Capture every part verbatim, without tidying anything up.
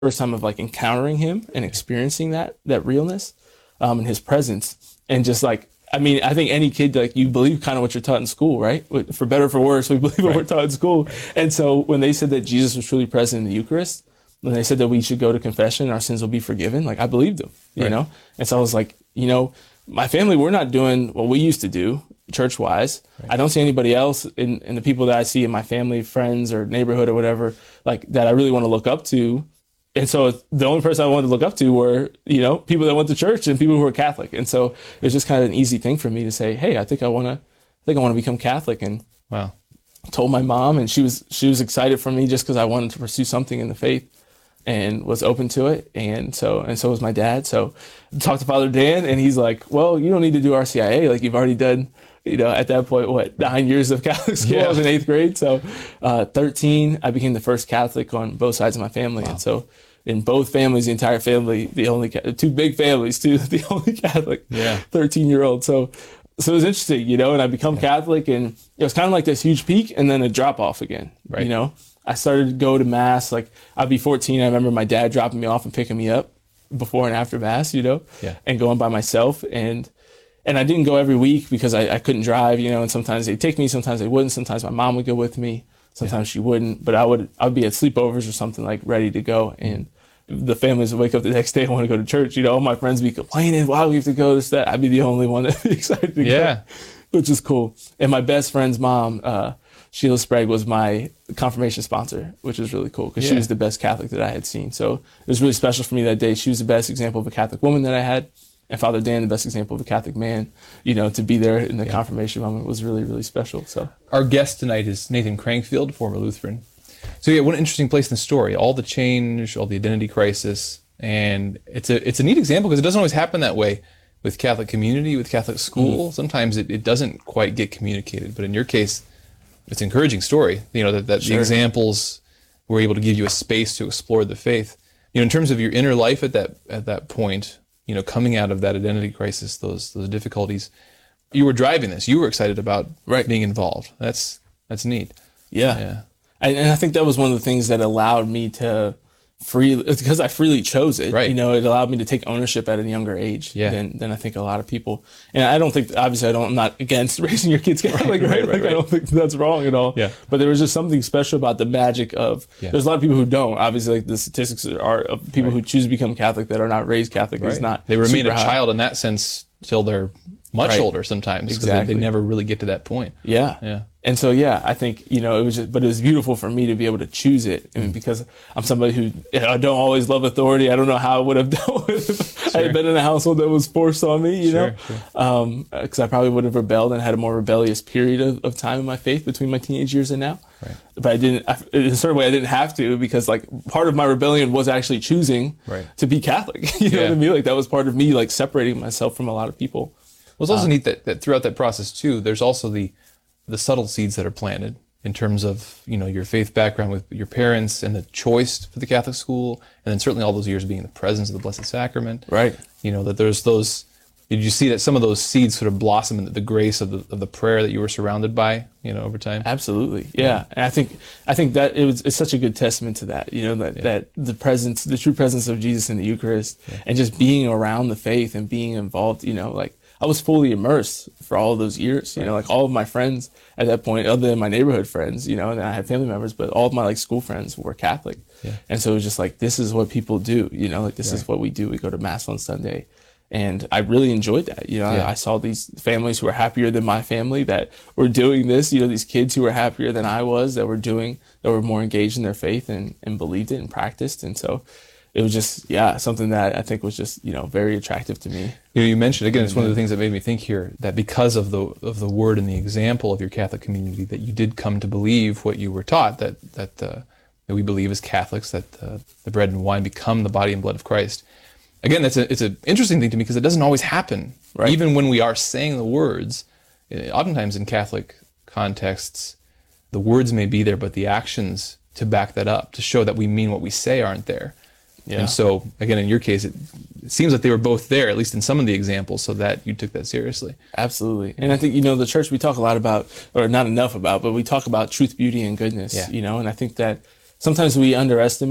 first time of like encountering him and experiencing that that realness, um, and his presence, and just like, I mean, I think any kid, like, you believe kind of what you're taught in school, right? For better or for worse, we believe what right. we're taught in school. And so when they said that Jesus was truly present in the Eucharist, when they said that we should go to confession and our sins will be forgiven, like, I believed them, you right. know? And so I was like, you know, my family, we're not doing what we used to do church-wise. Right. I don't see anybody else in, in the people that I see in my family, friends, or neighborhood or whatever, like, that I really want to look up to. And so the only person I wanted to look up to were, you know, people that went to church and people who were Catholic. And so it was just kind of an easy thing for me to say, hey, I think I want to, I think I want to become Catholic. And wow. told my mom, and she was, she was excited for me just because I wanted to pursue something in the faith and was open to it. And so, and so was my dad. So I talked to Father Dan, and he's like, well, you don't need to do R C I A. Like, you've already done, you know, at that point, what, nine years of Catholic school. Yeah. I was in eighth grade. So, uh, thirteen, I became the first Catholic on both sides of my family. Wow. And so in both families, the entire family, the only, two big families too, the only Catholic, yeah. thirteen year old. So, so it was interesting, you know, and I become yeah. Catholic, and it was kind of like this huge peak and then a drop off again, right. you know. I started to go to mass, like, I'd be fourteen. I remember my dad dropping me off and picking me up before and after mass, you know, yeah. and going by myself. And, and I didn't go every week because I, I couldn't drive, you know, and sometimes they'd take me, sometimes they wouldn't. Sometimes my mom would go with me. Sometimes yeah. she wouldn't, but I would, I'd be at sleepovers or something, like, ready to go. And the families would wake up the next day and want to go to church. You know, all my friends would be complaining, why do we have to go, this, that. I'd be the only one that'd be excited to yeah. go, which is cool. And my best friend's mom, uh, Sheila Sprague, was my confirmation sponsor, which was really cool because yeah. she was the best Catholic that I had seen. So it was really special for me that day. She was the best example of a Catholic woman that I had. And Father Dan, the best example of a Catholic man. You know, to be there in the yeah. confirmation moment was really, really special. So our guest tonight is Nathan Crankfield, former Lutheran. So yeah, what an interesting place in the story. All the change, all the identity crisis. And it's a it's a neat example because it doesn't always happen that way with Catholic community, with Catholic school. Mm. Sometimes it, it doesn't quite get communicated. But in your case, it's an encouraging story, you know, that, that sure. the examples were able to give you a space to explore the faith. You know, in terms of your inner life at that at that point, you know, coming out of that identity crisis, those those difficulties, you were driving this. You were excited about right. being involved. That's that's neat. Yeah. yeah. And, and I think that was one of the things that allowed me to freely, because I freely chose it, right. you know, it allowed me to take ownership at a younger age yeah. than, than I think a lot of people. And I don't think, obviously I don't, I'm not against raising your kids Catholic, right? right, right, right, like, right. I don't think that's wrong at all. Yeah. But there was just something special about the magic of, yeah. there's a lot of people who don't, obviously, like the statistics are of people right. who choose to become Catholic that are not raised Catholic. Right. Is not They remain a high. child in that sense till they're much right. older sometimes. Exactly. They, they never really get to that point. Yeah. Yeah. And so, yeah, I think, you know, it was just, but it was beautiful for me to be able to choose it. I mean, because I'm somebody who, you know, I don't always love authority. I don't know how I would have dealt with it if sure. I had been in a household that was forced on me, you sure, know, sure. um, cause I probably would have rebelled and had a more rebellious period of, of time in my faith between my teenage years and now. Right. But I didn't, I, in a certain way, I didn't have to, because like part of my rebellion was actually choosing right. to be Catholic. You know yeah. what I mean? Like that was part of me, like separating myself from a lot of people. Well, it's also um, neat that, that throughout that process too, there's also the, the subtle seeds that are planted in terms of, you know, your faith background with your parents and the choice for the Catholic school, and then certainly all those years being in the presence of the Blessed Sacrament. Right. You know, that there's those, did you see that some of those seeds sort of blossom in the, the grace of the of the prayer that you were surrounded by, you know, over time? Absolutely. Yeah. yeah. And I think, I think that it was, it's such a good testament to that, you know, that, yeah. that the presence, the true presence of Jesus in the Eucharist yeah. and just being around the faith and being involved, you know, like, I was fully immersed for all of those years, you know, like all of my friends at that point, other than my neighborhood friends, you know, and I had family members, but all of my like school friends were Catholic. Yeah. And so it was just like, this is what people do, you know, like this right. is what we do. We go to mass on Sunday. And I really enjoyed that. You know, yeah. I, I saw these families who were happier than my family that were doing this, you know, these kids who were happier than I was, that were doing, that were more engaged in their faith and, and believed it and practiced. And so it was just, yeah, something that I think was just, you know, very attractive to me. You know, you mentioned, again, it's one of the things that made me think here, that because of the of the word and the example of your Catholic community, that you did come to believe what you were taught, that that, uh, that we believe as Catholics, that uh, the bread and wine become the body and blood of Christ. Again, that's a, it's an interesting thing to me because it doesn't always happen. Right. Even when we are saying the words, oftentimes in Catholic contexts, the words may be there, but the actions to back that up, to show that we mean what we say, aren't there. Yeah. And so, again, in your case, it, it seems like they were both there, at least in some of the examples, so that you took that seriously. Absolutely. And I think, you know, the church, we talk a lot about, or not enough about, but we talk about truth, beauty, and goodness, yeah. you know, and I think that sometimes we underestimate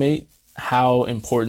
how important